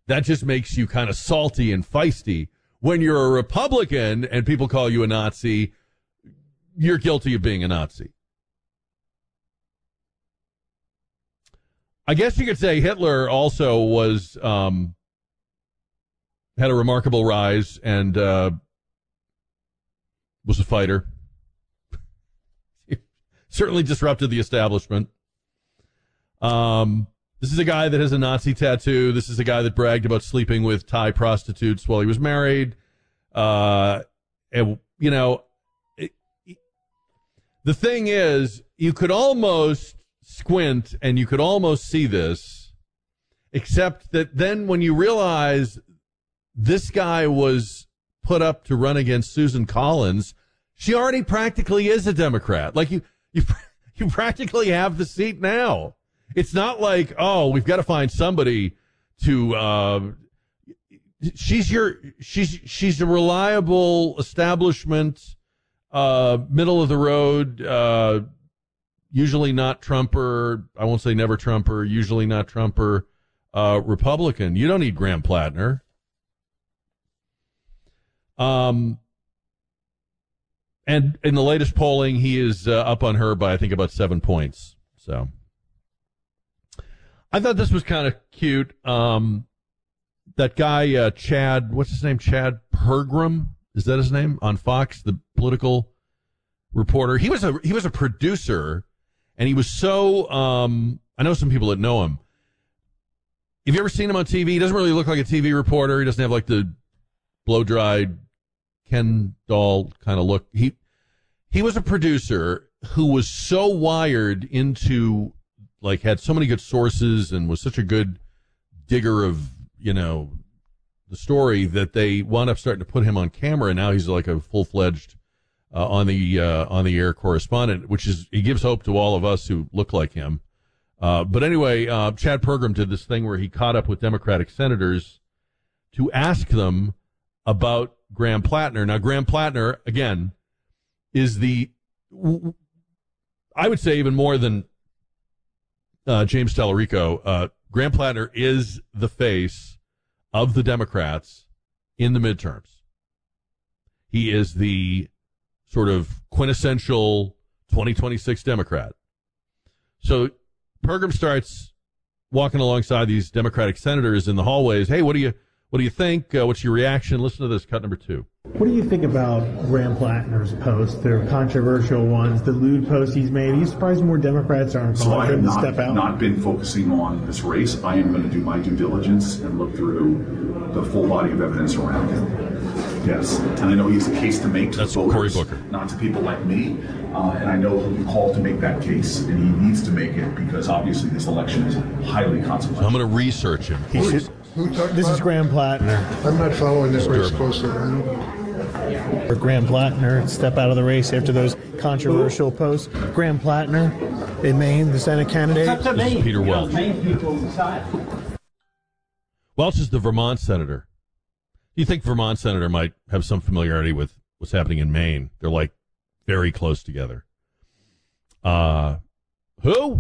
that just makes you kind of salty and feisty. When you're a Republican and people call you a Nazi, you're guilty of being a Nazi. I guess you could say Hitler also was had a remarkable rise and was a fighter. Certainly disrupted the establishment. This is a guy that has a Nazi tattoo. This is a guy that bragged about sleeping with Thai prostitutes while he was married. And, you know, the thing is, you could almost squint and you could almost see this, except that then when you realize this guy was put up to run against Susan Collins, she already practically is a Democrat. Like you practically have the seat now. It's not like, oh, we've got to find somebody to, she's a reliable establishment, middle of the road, usually not Trumper. I won't say never Trumper, usually not Trumper, Republican. You don't need Graham Plattner. And in the latest polling, he is up on her by, I think, about 7 points. So I thought this was kind of cute. That guy, Chad, what's his name? Chad Pergram? Is that his name? On Fox, the political reporter. He was a producer, and he was so, I know some people that know him. Have you ever seen him on TV? He doesn't really look like a TV reporter. He doesn't have like the blow-dried Ken doll kind of look. He was a producer who was so wired into, like, had so many good sources and was such a good digger of, you know, the story that they wound up starting to put him on camera, and now he's like a full-fledged on the air correspondent, which is, he gives hope to all of us who look like him. But anyway, Chad Pergram did this thing where he caught up with Democratic senators to ask them about Graham Plattner. Now, Graham Plattner, again, is I would say even more than James Tallarico, Graham Plattner is the face of the Democrats in the midterms. He is the sort of quintessential 2026 Democrat. So Pergram starts walking alongside these Democratic senators in the hallways. Hey, what do you think? What's your reaction? Listen to this, cut number 2. What do you think about Graham Plattner's posts? They're controversial ones. The lewd posts he's made. Are you surprised more Democrats aren't calling for him to step out? I have not been focusing on this race. I am going to do my due diligence and look through the full body of evidence around him. Yes, and I know he has a case to make to That's voters, Cory Booker. not to people like me. And I know he'll be called to make that case, and he needs to make it because obviously this election is highly consequential. So I'm going to research him. This is Graham Plattner. I'm not following this race closely. For Graham Plattner, step out of the race after those controversial posts. Graham Plattner in Maine, the Senate candidate. This is Peter Welch. Welch is the Vermont senator. Do you think Vermont senator might have some familiarity with what's happening in Maine? They're like very close together. Who?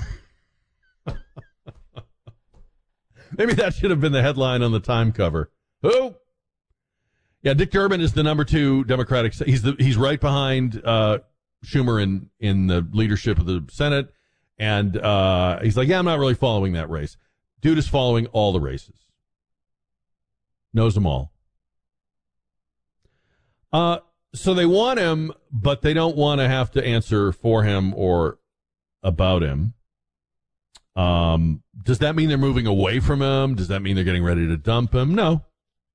Maybe that should have been the headline on the Time cover. Who? Yeah, Dick Durbin is the number 2 Democratic. He's right behind Schumer in the leadership of the Senate, and he's like, yeah, I'm not really following that race. Dude is following all the races, knows them all. So they want him, but they don't want to have to answer for him or about him. Does that mean they're moving away from him? Does that mean they're getting ready to dump him? No.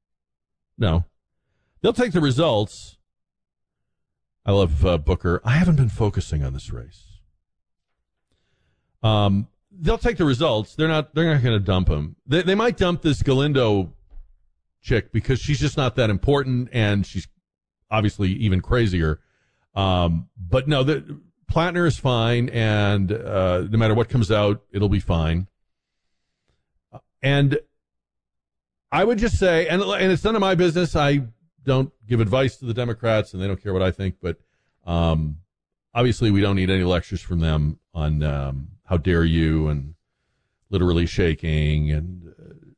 They'll take the results. I love Booker. I haven't been focusing on this race. They'll take the results. They're not going to dump him. They might dump this Galindo chick because she's just not that important, and she's obviously even crazier. But no, Plattner is fine, and no matter what comes out, it'll be fine. And I would just say, and it's none of my business. I don't give advice to the Democrats, and they don't care what I think. But obviously, we don't need any lectures from them on how dare you and literally shaking and